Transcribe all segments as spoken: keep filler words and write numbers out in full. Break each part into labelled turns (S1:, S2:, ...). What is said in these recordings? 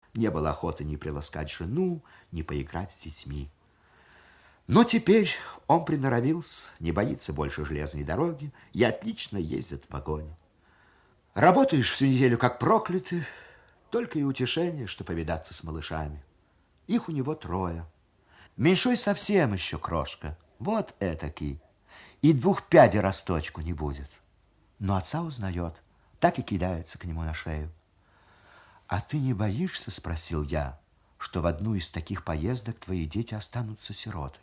S1: Не было охоты ни приласкать жену, ни поиграть с детьми. Но теперь он приноровился, не боится больше железной дороги и отлично ездит в вагоне. Работаешь всю неделю как проклятый, только и утешение, что повидаться с малышами. Их у него трое. Меньшой совсем еще крошка, вот этакий. И двух пядей росточку не будет. Но отца узнает, так и кидается к нему на шею. «А ты не боишься, — спросил я, — что в одну из таких поездок твои дети останутся сиротами?»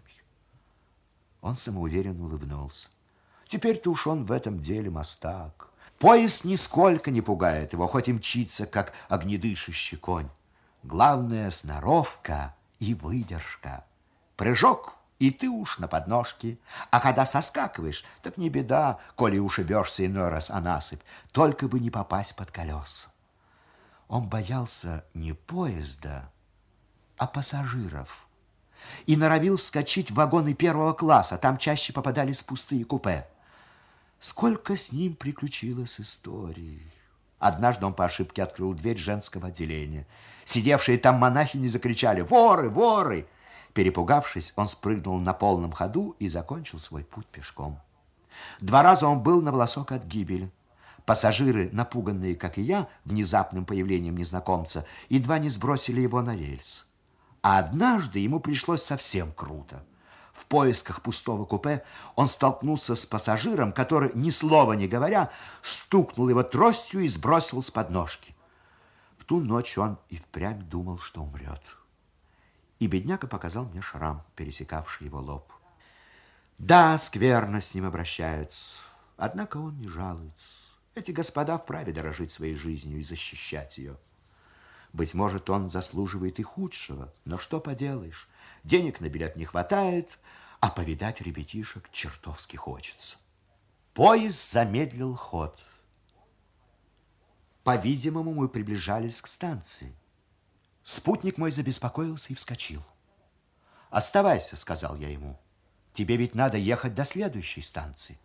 S1: Он самоуверенно улыбнулся. Теперь-то уж он в этом деле мастак. Поезд нисколько не пугает его, хоть и мчится, как огнедышащий конь. Главное — сноровка и выдержка. Прыжок, и ты уж на подножке. А когда соскакиваешь, так не беда, коли ушибешься иной раз о насыпь, только бы не попасть под колеса. Он боялся не поезда, а пассажиров. И норовил вскочить в вагоны первого класса, там чаще попадались пустые купе. Сколько с ним приключилось историй. Однажды он по ошибке открыл дверь женского отделения. Сидевшие там монахини закричали: «Воры! Воры!» Перепугавшись, он спрыгнул на полном ходу и закончил свой путь пешком. Два раза он был на волосок от гибели. Пассажиры, напуганные, как и я, внезапным появлением незнакомца, едва не сбросили его на рельс. А однажды ему пришлось совсем круто. В поисках пустого купе он столкнулся с пассажиром, который, ни слова не говоря, стукнул его тростью и сбросил с подножки. В ту ночь он и впрямь думал, что умрет. И бедняга показал мне шрам, пересекавший его лоб. Да, скверно с ним обращаются, однако он не жалуется. Эти господа вправе дорожить своей жизнью и защищать ее. Быть может, он заслуживает и худшего, но что поделаешь, денег на билет не хватает, а повидать ребятишек чертовски хочется. Поезд замедлил ход. По-видимому, мы приближались к станции. Спутник мой забеспокоился и вскочил. «Оставайся, — сказал я ему, — тебе ведь надо ехать до следующей станции.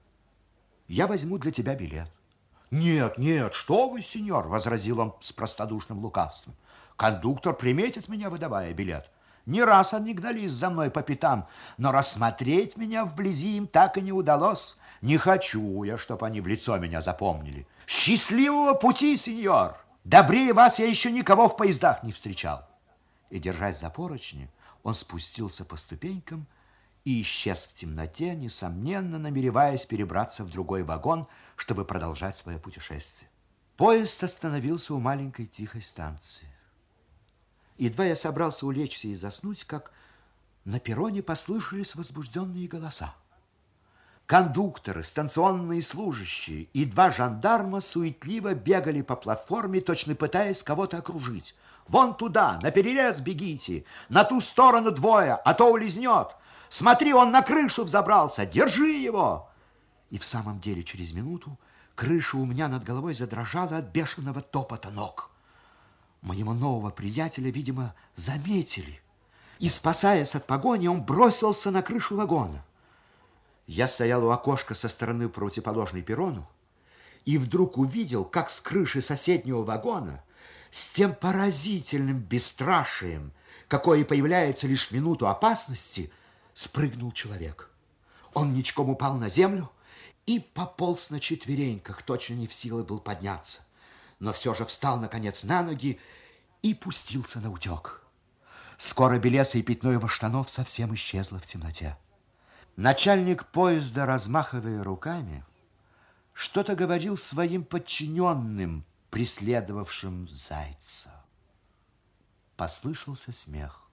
S1: Я возьму для тебя билет». «Нет, нет, что вы, сеньор, — возразил он с простодушным лукавством, — кондуктор приметит меня, выдавая билет. Не раз они гнались за мной по пятам, но рассмотреть меня вблизи им так и не удалось. Не хочу я, чтоб они в лицо меня запомнили. Счастливого пути, сеньор! Добрее вас я еще никого в поездах не встречал». И, держась за поручни, он спустился по ступенькам и исчез в темноте, несомненно намереваясь перебраться в другой вагон, чтобы продолжать свое путешествие. Поезд остановился у маленькой тихой станции. Едва я собрался улечься и заснуть, как на перроне послышались возбужденные голоса. Кондукторы, станционные служащие и два жандарма суетливо бегали по платформе, точно пытаясь кого-то окружить. «Вон туда, на перерез бегите! На ту сторону двое, а то улизнет! Смотри, он на крышу взобрался! Держи его!» И в самом деле через минуту крыша у меня над головой задрожала от бешеного топота ног. Моего нового приятеля, видимо, заметили. И, спасаясь от погони, он бросился на крышу вагона. Я стоял у окошка со стороны противоположной перрону и вдруг увидел, как с крыши соседнего вагона с тем поразительным бесстрашием, какое появляется лишь в минуту опасности, спрыгнул человек. Он ничком упал на землю и пополз на четвереньках, точно не в силах был подняться, но все же встал, наконец, на ноги и пустился наутек. Скоро белесое пятно его штанов совсем исчезло в темноте. Начальник поезда, размахивая руками, что-то говорил своим подчиненным, преследовавшим Зайца. Послышался смех.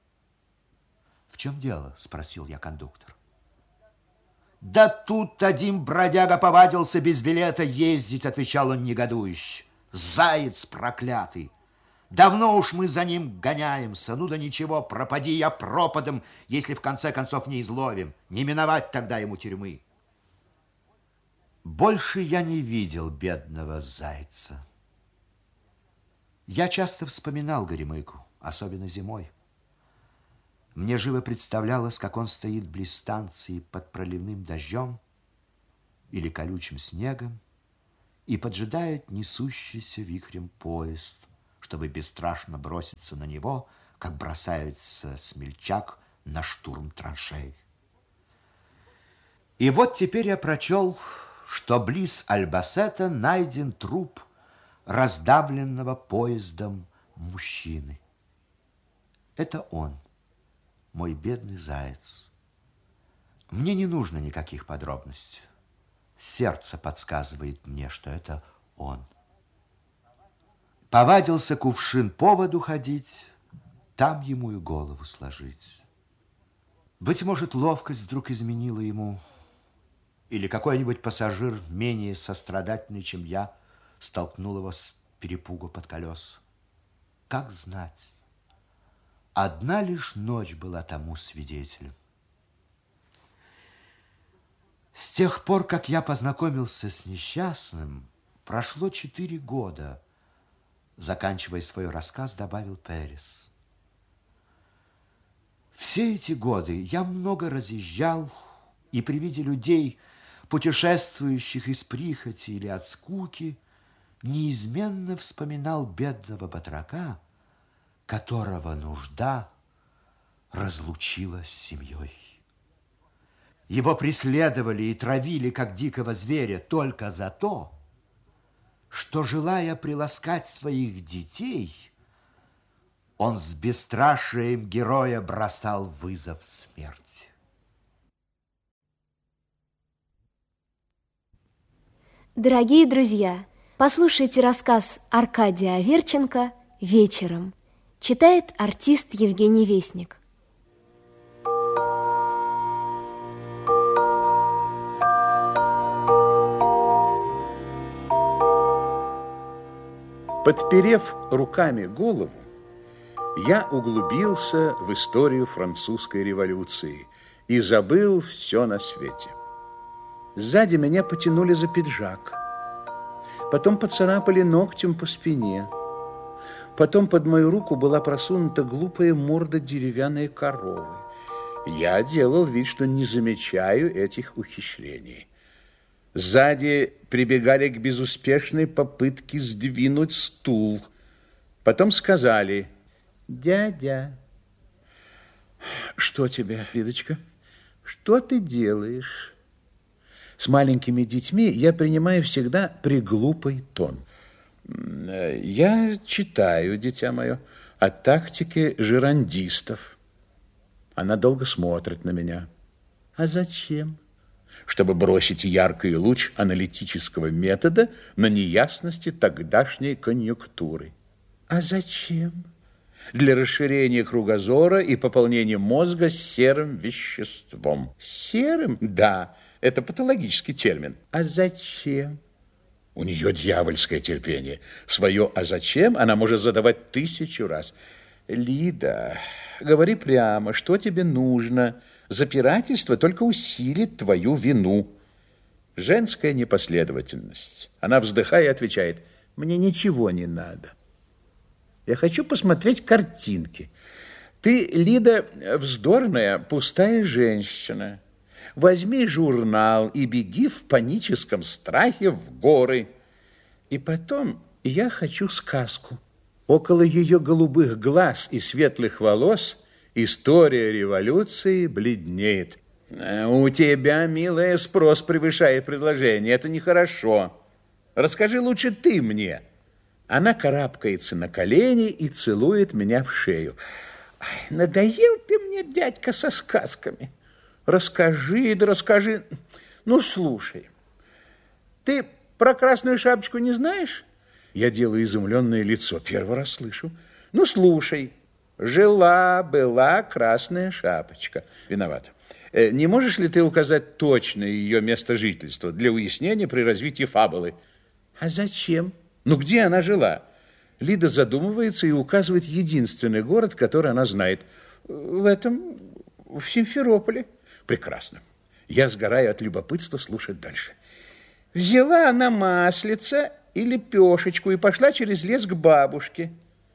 S1: «В чем дело?» – спросил я кондуктора. «Да тут один бродяга повадился без билета ездить», – отвечал он негодующе. «Заяц проклятый! Давно уж мы за ним гоняемся. Ну да ничего, пропади я пропадом, если в конце концов не изловим. Не миновать тогда ему тюрьмы». Больше я не видел бедного Зайца. Я часто вспоминал Горемыку, особенно зимой. Мне живо представлялось, как он стоит близ станции под проливным дождем или колючим снегом и поджидает несущийся вихрем поезд, чтобы бесстрашно броситься на него, как бросается смельчак на штурм траншей. И вот теперь я прочел, что близ Альбасета найден труп раздавленного поездом мужчины. Это он, мой бедный заяц. Мне не нужно никаких подробностей. Сердце подсказывает мне, что это он. Повадился кувшин по воду ходить, там ему и голову сложить. Быть может, ловкость вдруг изменила ему, или какой-нибудь пассажир, менее сострадательный, чем я, столкнул его с перепугу под колес. Как знать? Одна лишь ночь была тому свидетелем. С тех пор, как я познакомился с несчастным, прошло четыре года. Заканчивая свой рассказ, добавил Перес. Все эти годы я много разъезжал, и при виде людей, путешествующих из прихоти или от скуки, неизменно вспоминал бедного батрака, которого нужда разлучила с семьей. Его преследовали и травили, как дикого зверя, только за то, что, желая приласкать своих детей, он с бесстрашием героя бросал вызов смерти.
S2: Дорогие друзья, послушайте рассказ Аркадия Аверченко «Вечером». Читает артист Евгений Весник.
S3: Подперев руками голову, я углубился в историю французской революции и забыл все на свете. Сзади меня потянули за пиджак, потом поцарапали ногтем по спине, потом под мою руку была просунута глупая морда деревянной коровы. Я делал вид, что не замечаю этих ухищрений. Сзади прибегали к безуспешной попытке сдвинуть стул. Потом сказали: «Дядя». «Что тебе, Лидочка? Что ты делаешь?» С маленькими детьми я принимаю всегда приглупый тон. «Я читаю, дитя мое, о тактике жерандистов». Она долго смотрит на меня. «А зачем?» «Чтобы бросить яркий луч аналитического метода на неясности тогдашней конъюнктуры». «А зачем?» «Для расширения кругозора и пополнения мозга серым веществом». «Серым?» «Да, это патологический термин». «А зачем?» У нее дьявольское терпение. Свое «а зачем» она может задавать тысячу раз. «Лида, говори прямо, что тебе нужно. Запирательство только усилит твою вину». Женская непоследовательность. Она, вздыхая, отвечает: «Мне ничего не надо. Я хочу посмотреть картинки. Ты, Лида, вздорная, пустая женщина. Возьми журнал и беги в паническом страхе в горы. И потом я хочу сказку». Около ее голубых глаз и светлых волос история революции бледнеет. «У тебя, милая, спрос превышает предложение. Это нехорошо. Расскажи лучше ты мне». Она карабкается на колени и целует меня в шею. «Ай, надоел ты мне, дядька, со сказками. Расскажи, да расскажи. Ну, слушай, ты про красную шапочку не знаешь?» Я делаю изумленное лицо. Первый раз слышу. «Ну, слушай. Жила-была красная шапочка». Виноват. Не можешь ли ты указать точно ее место жительства для уяснения при развитии фабулы? «А зачем?» «Ну, где она жила?» Лида задумывается и указывает единственный город, который она знает. «В этом, в Симферополе». «Прекрасно. Я сгораю от любопытства слушать дальше». «Взяла она маслица и лепешечку и пошла через лес к бабушке.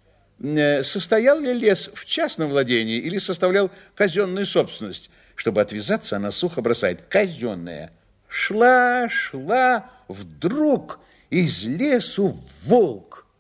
S3: Состоял ли лес в частном владении или составлял казенную собственность? Чтобы отвязаться, она сухо бросает: казенная. Шла, шла, вдруг из лесу волк.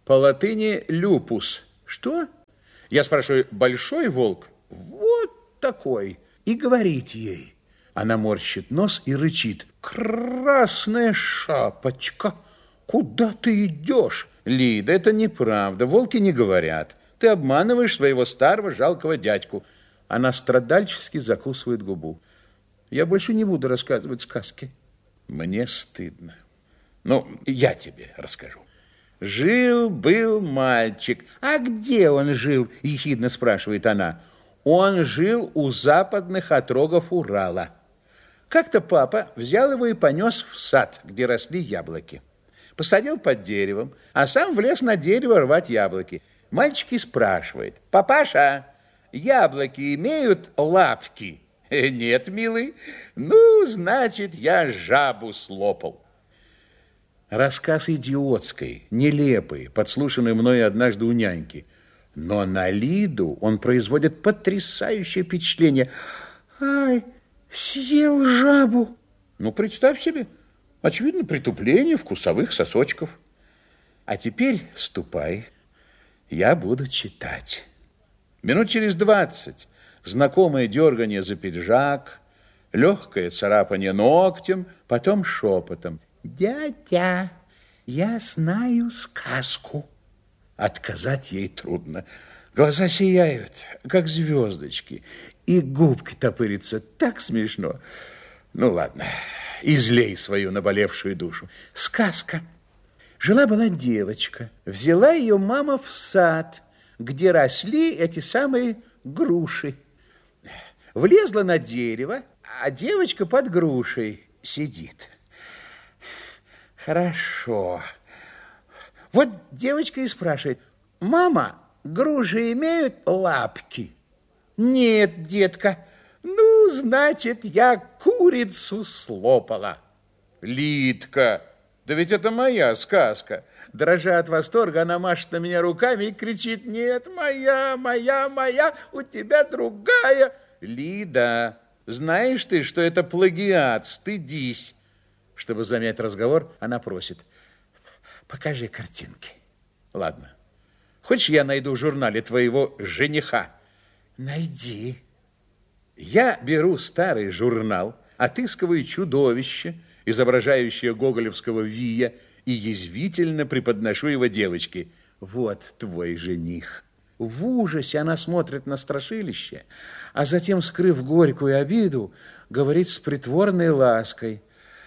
S3: По латыни люпус. Что? Я спрашиваю, большой волк? Вот такой. И говорит ей. Она морщит нос и рычит. Красная шапочка, куда ты идешь? Лида, это неправда. Волки не говорят. Ты обманываешь своего старого жалкого дядьку. Она страдальчески закусывает губу. Я больше не буду рассказывать сказки. Мне стыдно. Ну, я тебе расскажу. Жил-был мальчик. А где он жил? Ехидно спрашивает она. Он жил у западных отрогов Урала. Как-то папа взял его и понес в сад, где росли яблоки. Посадил под деревом, а сам влез на дерево рвать яблоки. Мальчик и спрашивает. Папаша, яблоки имеют лапки? Нет, милый. Ну, значит, я жабу слопал. Рассказ идиотский, нелепый, подслушанный мною однажды у няньки. Но на Лиду он производит потрясающее впечатление. Ай, съел жабу. Ну, представь себе, очевидно, притупление вкусовых сосочков. А теперь ступай, я буду читать. Минут через двадцать знакомое дергание за пиджак, легкое царапание ногтем, потом шепотом. Дядя, я знаю сказку. Отказать ей трудно. Глаза сияют, как звездочки, и губки топырятся. Так смешно. Ну, ладно, излей свою наболевшую душу. Сказка. Жила-была девочка. Взяла ее мама в сад, где росли эти самые груши. Влезла на дерево, а девочка под грушей сидит. Хорошо. Вот девочка и спрашивает, мама, груши имеют лапки? Нет, детка. Ну, значит, я курицу слопала. Лидка, да ведь это моя сказка. Дрожа от восторга, она машет на меня руками и кричит, нет, моя, моя, моя, у тебя другая. Лида, знаешь ты, что это плагиат? Стыдись. Чтобы замять разговор, она просит, покажи картинки. Ладно. Хочешь, я найду в журнале твоего жениха? Найди. Я беру старый журнал, отыскиваю чудовище, изображающее гоголевского Вия, и язвительно преподношу его девочке. Вот твой жених. В ужасе она смотрит на страшилище, а затем, скрыв горькую обиду, говорит с притворной лаской.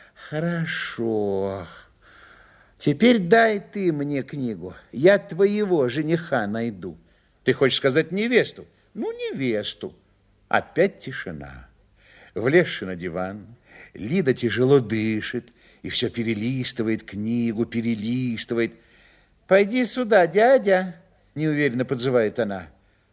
S3: Хорошо. Теперь дай ты мне книгу. Я твоего жениха найду. Ты хочешь сказать невесту? Ну, невесту. Опять тишина. Влезши на диван, Лида тяжело дышит и все перелистывает книгу, перелистывает. Пойди сюда, дядя, неуверенно подзывает она.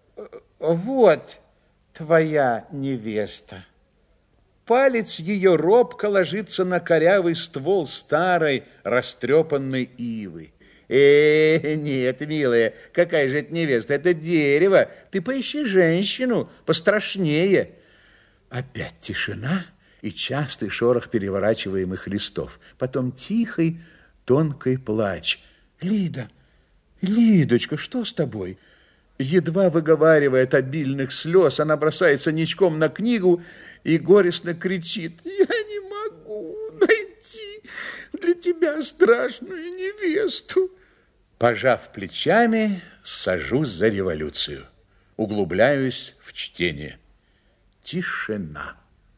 S3: Вот твоя невеста. Палец ее робко ложится на корявый ствол старой растрепанной ивы. Э, нет, милая, какая же это невеста? Это дерево. Ты поищи женщину пострашнее. Опять тишина и частый шорох переворачиваемых листов. Потом тихий, тонкий плач. Лида, Лидочка, что с тобой? Едва выговаривая от обильных слез, она бросается ничком на книгу и горестно кричит. Я не могу найти для тебя страшную невесту. Пожав плечами, сажусь за революцию. Углубляюсь в чтение. Тишина.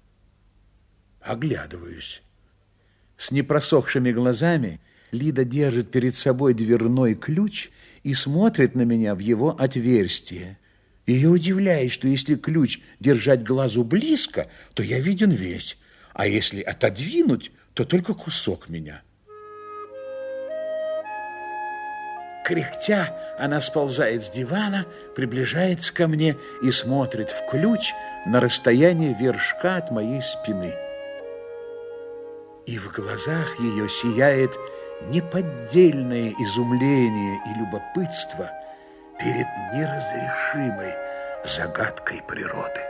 S3: Оглядываюсь. С непросохшими глазами Лида держит перед собой дверной ключ и смотрит на меня в его отверстие. Ее удивляет, что если ключ держать глазу близко, то я виден весь, а если отодвинуть, то только кусок меня. Кряхтя, она сползает с дивана, приближается ко мне и смотрит в ключ на расстояние вершка от моей спины. И в глазах ее сияет неподдельное изумление и любопытство перед неразрешимой загадкой природы.